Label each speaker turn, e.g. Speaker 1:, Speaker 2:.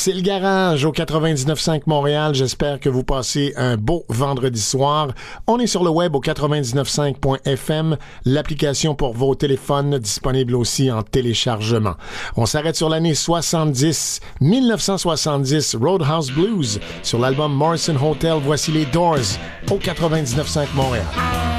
Speaker 1: C'est le garage au 99.5 Montréal. J'espère que vous passez un beau vendredi soir. On est sur le web au 99.5.fm, l'application pour vos téléphones disponible aussi en téléchargement. On s'arrête sur l'année 1970, Roadhouse Blues, sur l'album Morrison Hotel. Voici les Doors au 99.5 Montréal.